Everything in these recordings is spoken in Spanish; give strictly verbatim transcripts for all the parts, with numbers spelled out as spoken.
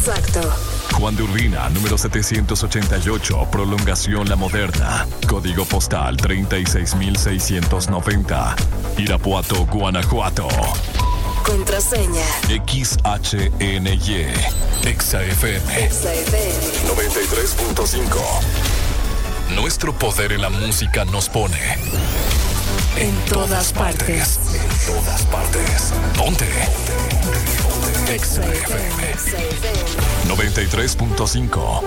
Exacto. Juan de Urbina, número setecientos ochenta y ocho, Prolongación La Moderna. Código postal treinta y seis mil seiscientos noventa. Irapuato, Guanajuato. Contraseña. X H N Y. Exa F M. Exa F M. noventa y tres punto cinco. Nuestro poder en la música nos pone En todas partes. En todas partes. Ponte. Exa F M. Exa F M. noventa y tres punto cinco.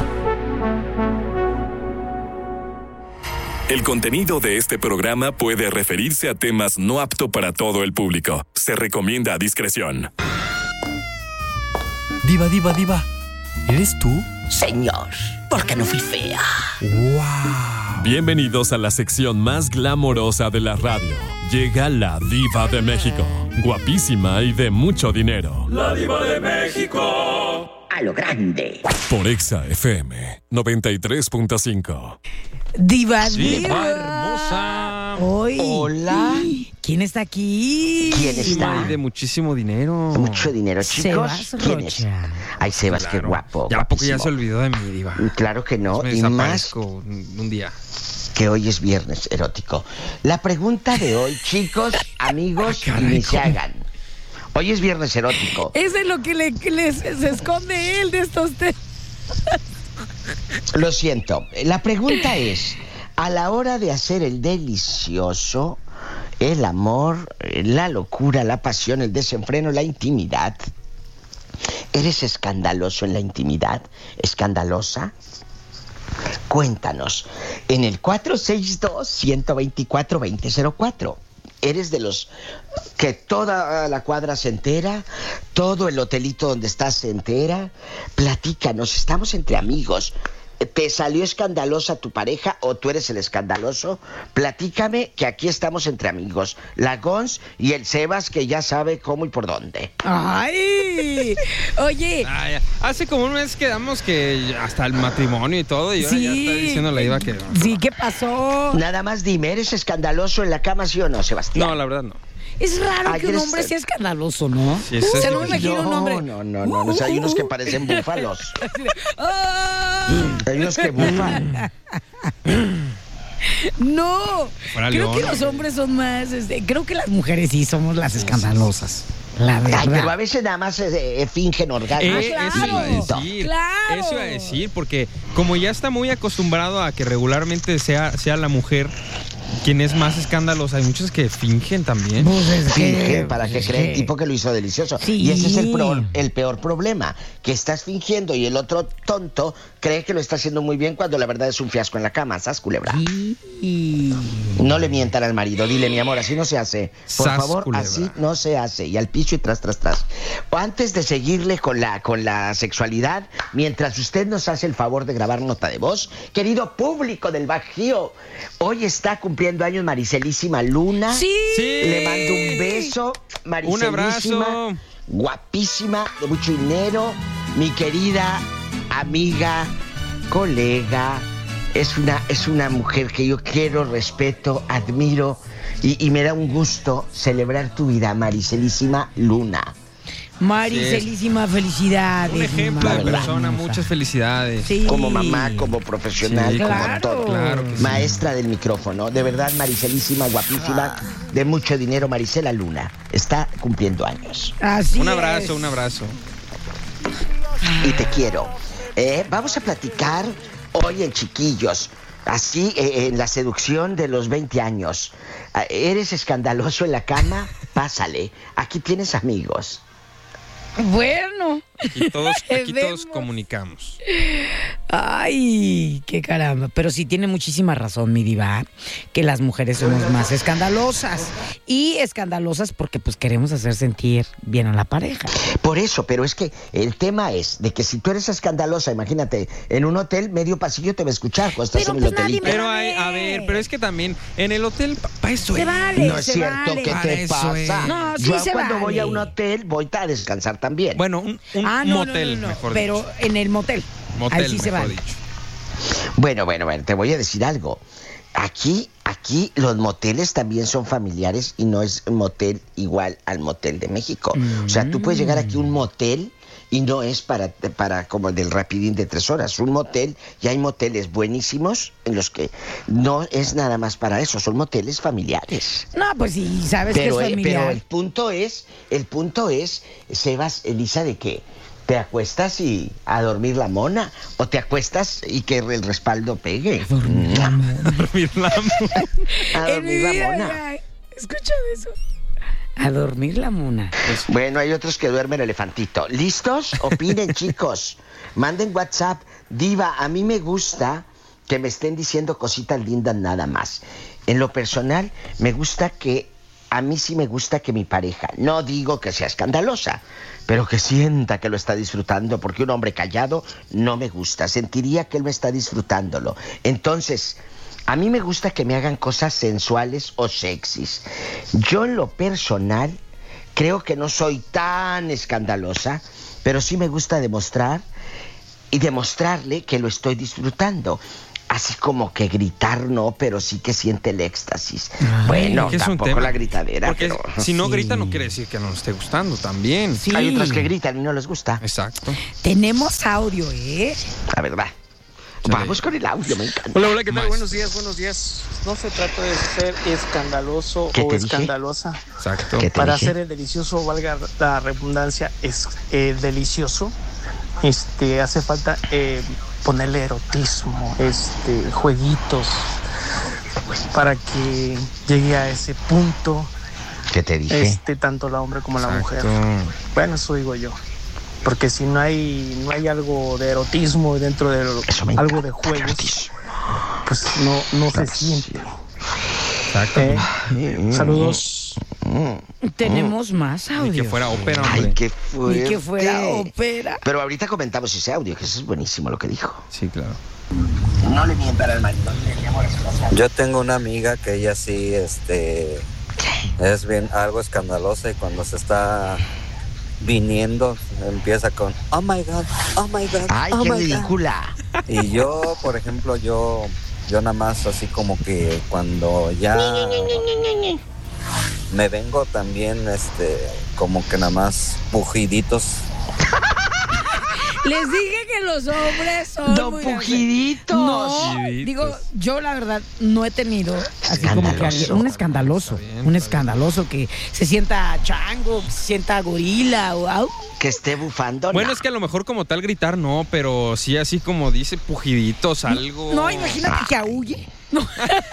El contenido de este programa puede referirse a temas no apto para todo el público. Se recomienda a discreción. Diva, diva, diva. ¿Eres tú? Señor, porque no fui fea. ¡Wow! Bienvenidos a la sección más glamorosa de la radio. Llega la Diva de México. Guapísima y de mucho dinero. ¡La Diva de México! A lo grande. Por Exa F M noventa y tres punto cinco. Diva, Sí, diva. hermosa. Hoy. Hola. ¿Quién está aquí? ¿Quién está? Ay, de muchísimo dinero. Mucho dinero, chicos. Sebas ¿Quién es? Rocha. Ay, Sebas, qué guapo. Ya porque ya guapísimo. se olvidó de mí, diva. Claro que no. Me Y más desaparezco un, un día. que hoy es viernes erótico. La pregunta de hoy, chicos, amigos, Ah, caray, ni se ¿cómo? hagan. Hoy es viernes erótico. Eso es lo que le, que le- se esconde él de estos temas. Lo siento. La pregunta es, a la hora de hacer el delicioso, el amor, la locura, la pasión, el desenfreno, la intimidad, ¿eres escandaloso en la intimidad? ¿Escandalosa? Cuéntanos en el cuatro seis dos, uno dos cuatro, dos cero cero cuatro. ¿Eres de los que toda la cuadra se entera? ¿Todo el hotelito donde estás se entera? Platícanos, estamos entre amigos. ¿Te salió escandalosa tu pareja o tú eres el escandaloso? Platícame, que aquí estamos entre amigos. La Gons y el Sebas, que ya sabe cómo y por dónde. Ay. Oye. Ah, ya. Hace como un mes quedamos que hasta el matrimonio y todo, y ahora Sí. ya está diciendo la diva que... Sí, ¿qué pasó? Nada más dime, ¿eres escandaloso en la cama, sí o no, Sebastián? No, la verdad no. Es raro Ay, que un eres- hombre sea escandaloso, ¿no? Sí, eso o sea, es no me difícil. imagino un hombre. No, no, no, no, o sea, hay unos que parecen búfalos. ¡Ah! Hay unos que bufan. No, Fuera creo león. que los hombres son más, este, creo que las mujeres sí somos las escandalosas. La verdad. Ay, pero a veces nada más eh, eh, fingen orgasmos. Eh, claro, eso iba a decir. claro. Eso iba a decir, porque como ya está muy acostumbrado a que regularmente sea, sea la mujer quien es más escandalosa, hay muchos que fingen también. Pues es Fingen que- para que pues es cree el que- tipo que lo hizo delicioso. Sí. Y ese es el, pro- el peor problema, que estás fingiendo y el otro tonto cree que lo está haciendo muy bien cuando la verdad es un fiasco en la cama. ¿Sas, culebra? Y- No le mientan al marido, dile, mi amor, así no se hace. Por Sas, favor, culebra. así no se hace. Y al piso y tras, tras, tras. O antes de seguirle con la, con la sexualidad, mientras usted nos hace el favor de grabar nota de voz, querido público del Bajío, hoy está cumpliendo años Maricelísima Luna. Sí. Sí. Le mando un beso, Maricelísima. Un abrazo. Guapísima, de mucho dinero, mi querida amiga, colega. Es una, es una mujer que yo quiero, respeto, admiro y, y me da un gusto celebrar tu vida, Maricelísima Luna. Maricelísima, felicidades. Un ejemplo de La verdad. persona, muchas felicidades. Sí. Como mamá, como profesional, Sí, como claro. todo. Claro que sí. Maestra del micrófono, de verdad, Maricelísima, guapísima, de mucho dinero, Maricela Luna. Está cumpliendo años. Así Un abrazo, es. un abrazo. Y te quiero. Eh, vamos a platicar hoy en Chiquillos, así eh, en la seducción de los veinte años. Ah, ¿Eres escandaloso en la cama? Pásale. Aquí tienes amigos. Bueno. Aquí todos, aquí todos Vemos. comunicamos. Ay, qué caramba. Pero sí tiene muchísima razón, mi diva, que las mujeres somos más escandalosas. Y escandalosas porque pues queremos hacer sentir bien a la pareja. Por eso, pero es que el tema es de que si tú eres escandalosa, imagínate, en un hotel, medio pasillo te va a escuchar cuando estás Pero, en el pues, nadie hotelito. me- Pero hay, a ver, pero es que también en el hotel, para eso Se es. vale, No es se cierto, vale. ¿qué Para te eso pasa? es. No, sí Yo se cuando vale. voy a un hotel voy a descansar también. Bueno, un, un Ah, no, motel, no, no, no, mejor pero dicho. en el motel. Motel, Ahí sí se mejor vale. dicho. Bueno, bueno, bueno, te voy a decir algo. Aquí, aquí los moteles también son familiares y no es un motel igual al motel de México. O sea, tú puedes llegar aquí a un motel y no es para, para como el del rapidín de tres horas. Un motel, y hay moteles buenísimos en los que no es nada más para eso, son moteles familiares. No, pues sí, sabes Pero, que es eh, familiar. pero el punto es, el punto es, Sebas, Elisa, de que te acuestas y a dormir la mona, o te acuestas y que el respaldo pegue. A dormir la mona. Dormir la mona. A En mi dormir la vida, mona. ya, escucha eso. A dormir la mona. Bueno, hay otros que duermen elefantito. ¿Listos? Opinen, chicos. Manden WhatsApp. Diva, a mí me gusta que me estén diciendo cositas lindas nada más. En lo personal, me gusta que... A mí sí me gusta que mi pareja, no digo que sea escandalosa, pero que sienta que lo está disfrutando, porque un hombre callado no me gusta. Sentiría que él no está disfrutándolo. Entonces... A mí me gusta que me hagan cosas sensuales o sexys. Yo en lo personal creo que no soy tan escandalosa, pero sí me gusta demostrar y demostrarle que lo estoy disfrutando. Así como que gritar no, pero sí que siente el éxtasis. Ay, bueno, que es un tampoco tema. la gritadera, Porque pero... si no Sí. grita no quiere decir que no nos esté gustando también. Sí. Hay otras que gritan y no les gusta. Exacto. Tenemos audio, ¿eh? La verdad. Vamos con el audio, me encanta. Hola, hola, ¿qué tal? Maestro. Buenos días, buenos días. No se trata de ser escandaloso ¿Qué o te dije? escandalosa. Exacto. ¿Qué te Para dije? hacer el delicioso, valga la redundancia, es eh, delicioso. Este, hace falta eh, ponerle erotismo, este, jueguitos, para que llegue a ese punto, ¿Qué te dije? este, tanto la hombre como la mujer. Exacto. Bueno, eso digo yo. Porque si no hay, no hay algo de erotismo dentro de lo- Eso me algo de encanta, juegos, erotismo. pues no, no Claro se que siente. Exacto. Eh, saludos. Tenemos más Ni audio. que fuera ópera, Ay, hombre. qué Ni fuerte. que fuera ópera. Pero ahorita comentamos ese audio, que eso es buenísimo lo que dijo. Sí, claro. No le mientan al marido. Yo tengo una amiga que ella sí, este, es bien algo escandalosa, y cuando se está viniendo empieza con oh my god, oh my god, Ay, oh qué my god. ridícula. Y yo, por ejemplo, yo, yo nada más así como que cuando ya me vengo también, este, como que nada más pujiditos. Les dije que los hombres son Don muy... Pujiditos. No, Pujiditos. digo, yo la verdad no he tenido así como que Escandaloso. alguien, un escandaloso, Está bien, un está escandaloso que se sienta chango, que se sienta gorila o au. Que esté bufando. Bueno, no. es que a lo mejor como tal gritar no, pero sí así como dice pujiditos, algo. No, imagínate que aúlle. No.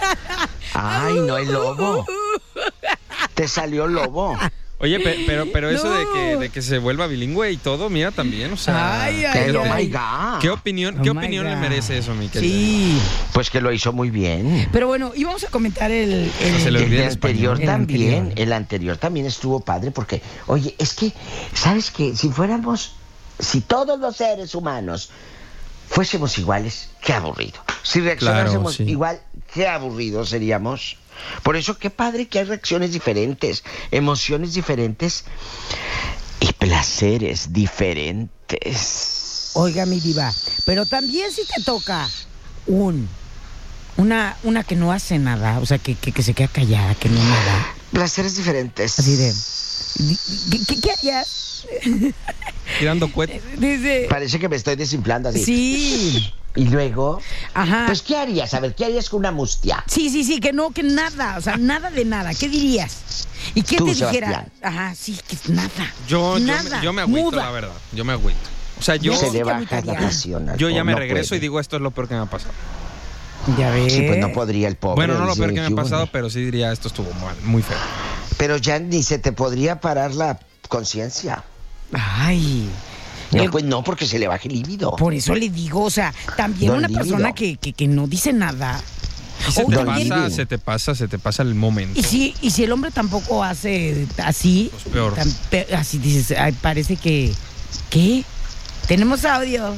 Ay, no, el lobo. Te salió lobo. Oye, pe- pero, pero eso No. de, que, de que se vuelva bilingüe y todo, mira también, o sea. Ay, ay, Pero, ay. my God. ¿Qué opinión, Oh ¿qué my opinión le God. merece eso, mi querida? Sí, Pues que lo hizo muy bien. pero bueno, íbamos a comentar el... el- Se le El olvida de el anterior español. El también, anterior. el anterior también estuvo padre porque, oye, es que, ¿sabes qué? Si fuéramos, si todos los seres humanos fuésemos iguales, qué aburrido. Si reaccionásemos Claro, sí. igual, qué aburridos seríamos. Por eso, qué padre que hay reacciones diferentes, emociones diferentes y placeres diferentes. Oiga, mi diva, pero también si te toca un... Una, una que no hace nada, o sea, que, que, que se queda callada, que no nada. Placeres diferentes. Así de... ¿Qué, qué, qué harías? Tirando cohetes. Dice... Parece que me estoy desinflando así. Sí. Y luego, Ajá. pues, ¿qué harías? A ver, ¿qué harías con una mustia? Sí, sí, sí, que no, que nada, o sea, nada de nada. ¿Qué dirías? ¿Y qué Tú, te dijera? Sebastián. Ajá, sí, que nada. Yo, yo, nada. me, yo me agüito, muda. la verdad. Yo me agüito. O sea, yo, Se sí le te baja agüitaría. la presión. al yo ya pobre, me no regreso puede. y digo, esto es lo peor que me ha pasado. Ya ves. Sí, pues no podría el pobre. Bueno, no lo dice, peor que me "¿Qué ha hubo?". pasado, pero sí diría, esto estuvo mal, muy feo. Pero ya ni se te podría parar la conciencia. Ay. No, El- pues no, porque se le baja el líbido. Por eso le digo, o sea, también Don una líbido. persona que, que, que no dice nada. Y se O te Don también- pasa, Living. se te pasa, se te pasa el momento. Y si, y si el hombre tampoco hace así, Pues peor. tan pe- así dices, ay, parece que. ¿Qué? Tenemos audios.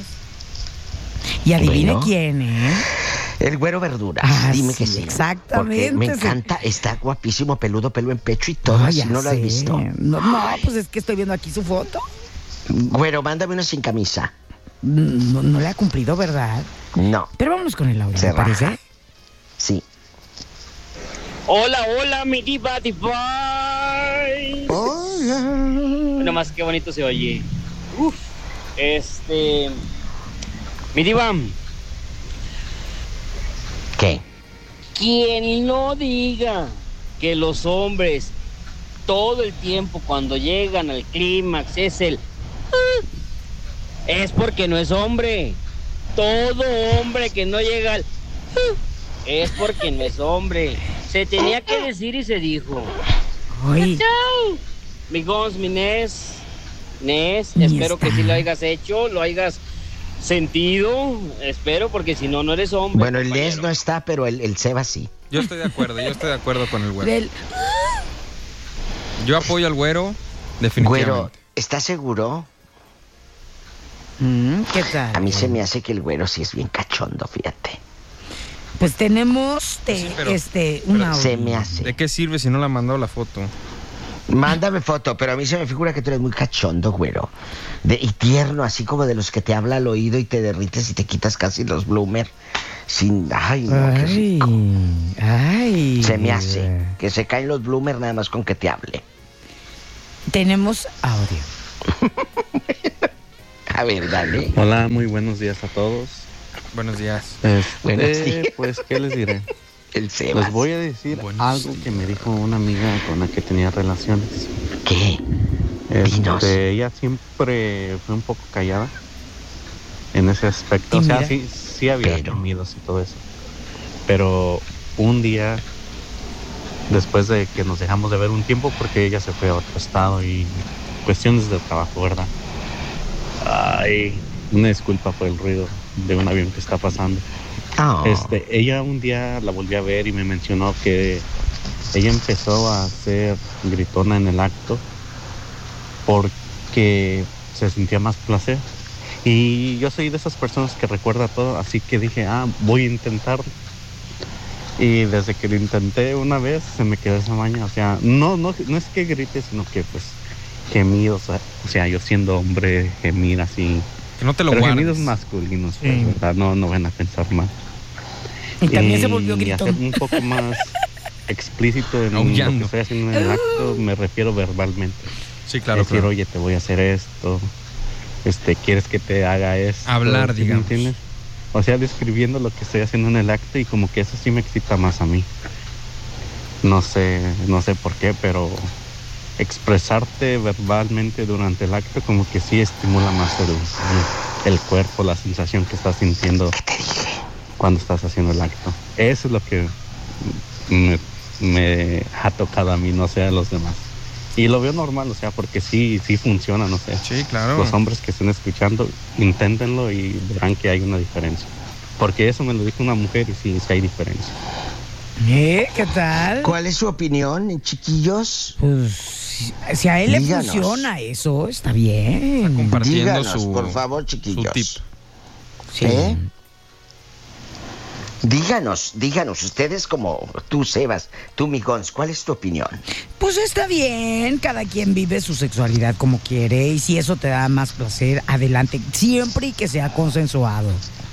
Y adivine Bueno. quién, ¿eh? El güero verdura. Ah, Dime sí, que sí. exactamente, Porque me sí. encanta, está guapísimo, peludo, pelo en pecho y todo. Ah, así ya no lo has sé. visto. No, no, pues es que estoy viendo aquí su foto. Güero, mándame una sin camisa. No, no le ha cumplido, ¿verdad? No, Pero vámonos con el audio, se ¿me parece? raja. Sí. Hola, hola, mi diva divine. Nada más qué bonito se oye. Uf, Este... Mi diva. ¿Qué? Quien no diga que los hombres todo el tiempo cuando llegan al clímax es el... es porque no es hombre. Todo hombre que no llega al... es porque no es hombre. Se tenía que decir y se dijo. Ay. ¡Chao! Mi Gons, mi Nes. Nes, Ni espero está. que sí lo hayas hecho, lo hayas sentido. Espero, porque si no, no eres hombre. Bueno, el compañero. Nes no está, pero el, el Seba sí. Yo estoy de acuerdo, yo estoy de acuerdo con el güero. Del- Yo apoyo al güero, definitivamente. Güero, ¿estás seguro? Mm, ¿Qué tal? A mí se me hace que el güero sí es bien cachondo, fíjate. Pues tenemos te- Sí, pero- este un pero audio. Se me hace. ¿De qué sirve si no la mandó la foto? Mándame foto, pero a mí se me figura que tú eres muy cachondo, güero. De, y tierno, así como de los que te habla al oído y te derrites y te quitas casi los bloomer. Sin. Ay, no, qué Ay, rico. ay. Se me hace que se caen los bloomer nada más con que te hable. Tenemos audio. A ver, dale. Hola, muy buenos días a todos. Buenos días. Este, Buenos días. Pues, ¿qué les diré? El Seba. Les voy a decir Buenos algo días. que me dijo una amiga con la que tenía relaciones. ¿Qué? Dinos. Este, ella siempre fue un poco callada en ese aspecto. O sea, Tímida. sí, sí había Pero. miedos y todo eso. Pero un día, después de que nos dejamos de ver un tiempo, porque ella se fue a otro estado y cuestiones de trabajo, ¿verdad? Ay, una disculpa por el ruido de un avión que está pasando. Oh. Este, ella un día la volví a ver y me mencionó que ella empezó a ser gritona en el acto porque se sentía más placer. Y yo soy de esas personas que recuerda todo, así que dije, ah, voy a intentarlo. Y desde que lo intenté una vez, se me quedó esa maña. O sea, no, no, no es que grite, sino que pues gemidos, o sea, yo siendo hombre, gemir así. Que no te lo Pero guardes. gemidos masculinos, pues, Sí. ¿verdad? No, no van a pensar mal. Y también se volvió Y gritón. hacer un poco más explícito en lo Aullando. que estoy haciendo en el acto, me refiero verbalmente. Sí, claro, Decir, claro. oye, te voy a hacer esto, este, ¿quieres que te haga esto? Hablar, ¿Sí me digamos. entiendes? O sea, describiendo lo que estoy haciendo en el acto y como que eso sí me excita más a mí. No sé, no sé por qué, pero expresarte verbalmente durante el acto como que sí estimula más el, el, el cuerpo, la sensación que estás sintiendo cuando estás haciendo el acto. Eso es lo que me, me ha tocado a mí, no sé a los demás. Y lo veo normal, o sea, porque sí, sí funciona, no sé. Sí, claro. Los hombres que estén escuchando, inténtenlo y verán que hay una diferencia. Porque eso me lo dijo una mujer y sí, sí hay diferencia. ¿Eh? ¿Qué tal? ¿Cuál es su opinión, chiquillos? Pues si- si a él le Díganos. funciona eso, está bien. Compartiendo Díganos, su, por favor, su chiquillos. tip. Sí. ¿Eh? Díganos, díganos, ustedes como tú, Sebas, tú, mi Gons, ¿cuál es tu opinión? Pues está bien, cada quien vive su sexualidad como quiere y si eso te da más placer, adelante, siempre y que sea consensuado.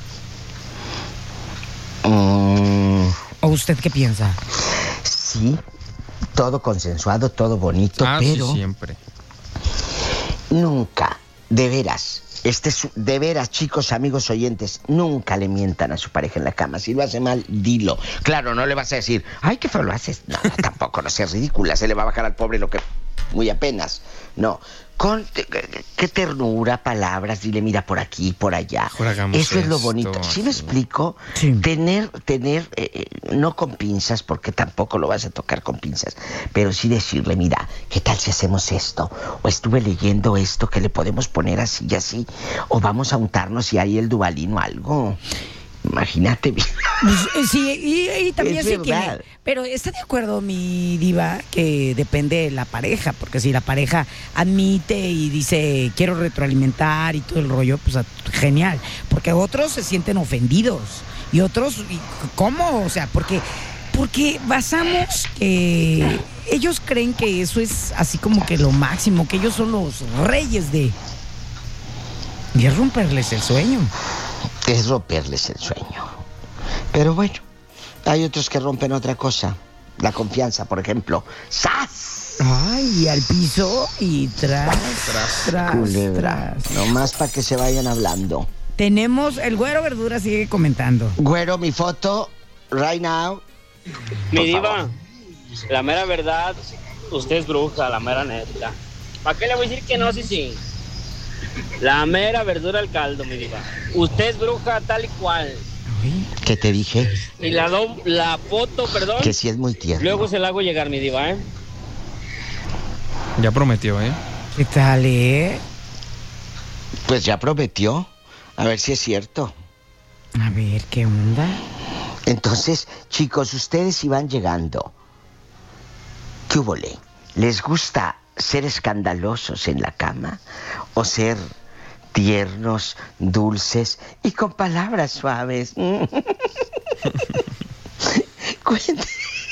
Mm, ¿O usted qué piensa? sí, todo consensuado, todo bonito, Ah, pero sí, siempre. nunca, de veras, este es, de veras, chicos, amigos oyentes, nunca le mientan a su pareja en la cama. Si lo hace mal, dilo. Claro, no le vas a decir, ay, qué feo lo haces. No, tampoco, no seas ridícula, se le va a bajar al pobre lo que muy apenas. No, con qué ternura, palabras, dile, mira, por aquí, por allá. Mejor hagamos Eso es lo esto, bonito. ¿Sí me sí. explico? Sí. Tener, tener, eh, eh, no con pinzas, porque tampoco lo vas a tocar con pinzas, pero sí decirle, mira, ¿qué tal si hacemos esto? O estuve leyendo esto que le podemos poner así y así, o vamos a untarnos y hay el dubalín o algo. Imagínate. Pues, eh, sí, y, y también Es sí verdad. tiene. Pero está de acuerdo, mi diva, que depende de la pareja, porque si la pareja admite y dice quiero retroalimentar y todo el rollo, pues a- genial. Porque otros se sienten ofendidos y otros, y- ¿cómo? O sea, porque, porque basamos que ellos creen que eso es así como que lo máximo, que ellos son los reyes de. Y es romperles el sueño. Es romperles el sueño. Pero bueno, hay otros que rompen otra cosa. La confianza, por ejemplo. ¡Sas! Ay, al piso y tras, tras, tras. Culebra. tras. Nomás para que se vayan hablando. Tenemos, el Güero Verdura sigue comentando. Güero, mi foto, right now. Mi diva, la mera verdad, usted es bruja, la mera neta. ¿Para qué le voy a decir que no, sí, sí? La mera verdura al caldo, mi diva. Usted es bruja tal y cual. ¿Qué te dije? Y la, do, la foto, perdón. Que sí es muy tierno. Luego se la hago llegar, mi diva, ¿eh? Ya prometió, ¿eh? ¿Qué tal, eh? Pues ya prometió. A ver si es cierto. A ver, ¿qué onda? Entonces, chicos, ustedes si van llegando, ¿qué hubole? ¿Les gusta ser escandalosos en la cama? ¿O ser tiernos, dulces y con palabras suaves? Cuente.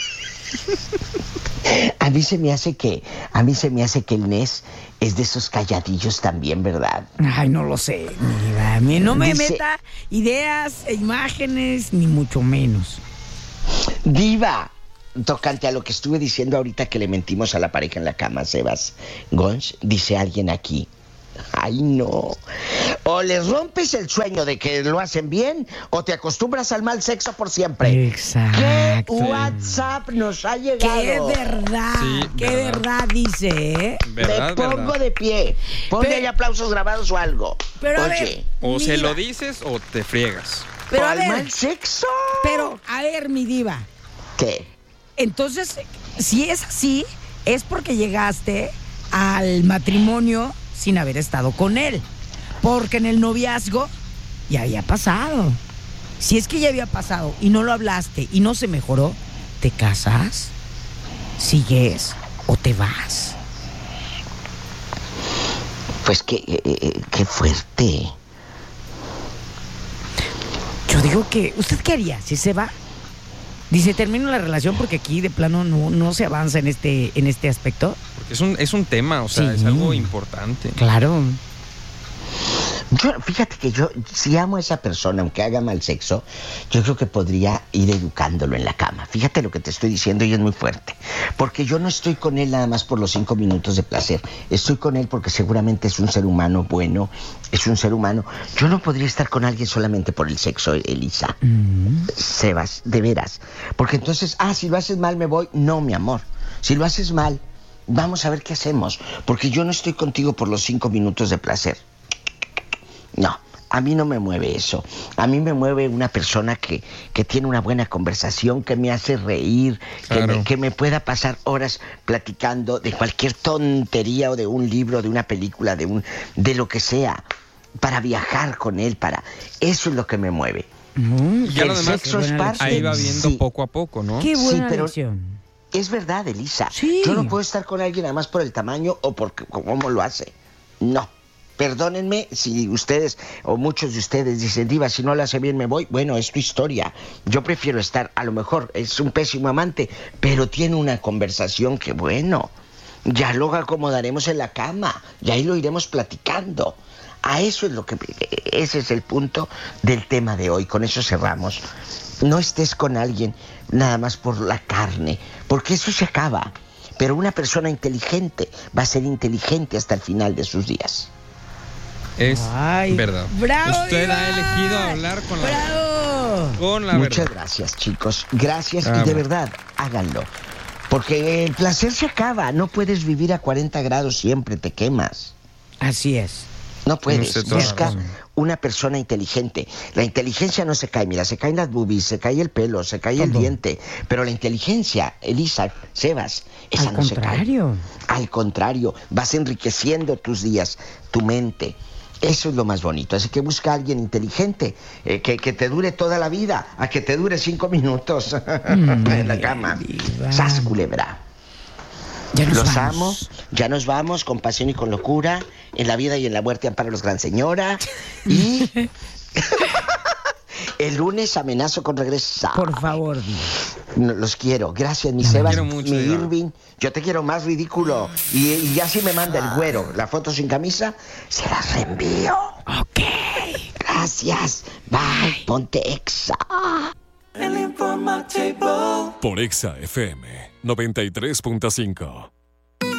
A mí se me hace que, a mí se me hace que el Nes es de esos calladillos también, ¿verdad? Ay, no lo sé, mira, a mí no me Dice, meta ideas e imágenes, ni mucho menos. Diva, tocante a lo que estuve diciendo ahorita que le mentimos a la pareja en la cama, Sebas Gonz, dice alguien aquí. Ay, no. O les rompes el sueño de que lo hacen bien, o te acostumbras al mal sexo por siempre. Exacto. ¿Qué WhatsApp nos ha llegado? ¡Qué verdad! Sí, ¡Qué verdad, verdad dice, eh! ¿Verdad, Me pongo verdad? de pie. Ponle Pe- ahí aplausos grabados o algo. Pero a Oye, ver, O mi se diva, lo dices o te friegas. Pero a ¿al ver, mal sexo? pero a ver, mi diva. ¿Qué? Entonces, si es así, es porque llegaste al matrimonio sin haber estado con él. Porque en el noviazgo ya había pasado. Si es que ya había pasado y no lo hablaste y no se mejoró, ¿te casas? ¿Sigues o te vas? Pues qué, eh, qué fuerte. Yo digo que, ¿usted qué haría si se va? Dice, termino la relación porque aquí de plano no, no se avanza en este, en este aspecto. Porque es un, es un tema, o sea, Sí. es algo importante. Claro. Yo, fíjate que yo, si amo a esa persona, aunque haga mal sexo, yo creo que podría ir educándolo en la cama. Fíjate lo que te estoy diciendo y es muy fuerte. Porque yo no estoy con él nada más por los cinco minutos de placer. Estoy con él porque seguramente es un ser humano bueno, es un ser humano. Yo no podría estar con alguien solamente por el sexo, Elisa. Mm. Sebas, de veras. Porque entonces, ah, si lo haces mal me voy. No, mi amor. Si lo haces mal, vamos a ver qué hacemos. Porque yo no estoy contigo por los cinco minutos de placer. No, a mí no me mueve eso. A mí me mueve una persona que, que tiene una buena conversación, que me hace reír, Claro. que, me, que me pueda pasar horas platicando de cualquier tontería o de un libro, de una película, de un, de lo que sea, para viajar con él, para eso es lo que me mueve. Mm, Y ya lo El demás, sexo es parte. ahí va viendo Sí. poco a poco, ¿no? Qué buena Sí, pero- lección. Es verdad, Elisa. Sí. Yo no puedo estar con alguien nada más por el tamaño o por c- cómo lo hace. No. Perdónenme si ustedes o muchos de ustedes dicen, Diva, si no lo hace bien me voy. Bueno, es tu historia. Yo prefiero estar, a lo mejor es un pésimo amante, pero tiene una conversación que, bueno, ya lo acomodaremos en la cama, ya ahí lo iremos platicando. A eso es lo que, ese es el punto del tema de hoy. Con eso cerramos. No estés con alguien nada más por la carne, porque eso se acaba. Pero una persona inteligente va a ser inteligente hasta el final de sus días. Es Ay, verdad. bravo, Usted Iván. ha elegido hablar con la, ¡Bravo! con la Muchas verdad. gracias, chicos. Gracias Ah, y de bueno. verdad, háganlo. Porque el placer se acaba. No puedes vivir a cuarenta grados siempre, te quemas. Así es. No puedes. Usted toda la Busca razón. una persona inteligente. La inteligencia no se cae. Mira, se caen las boobies, se cae el pelo, se cae el Todo. diente. Pero la inteligencia, Elisa, Sebas, esa Al no se cae. contrario. Al contrario, vas enriqueciendo tus días, tu mente. Eso es lo más bonito. Así que busca a alguien inteligente, eh, que, que te dure toda la vida, a que te dure cinco minutos en la cama. Diva. Sas, culebra. Ya nos Los vamos. amo, ya nos vamos con pasión y con locura. En la vida y en la muerte ampara los gran señora. Y el lunes amenazo con regresar. Por favor, Diva. No, los quiero. Gracias, mi Te Sebas, quiero mucho, mi Diva. Irving. Yo te quiero más, ridículo. Y, y ya si me manda el güero la foto sin camisa, se las reenvío. Ok. Gracias. Bye. Ponte exa. El informativo. Por Exa F M noventa y tres punto cinco.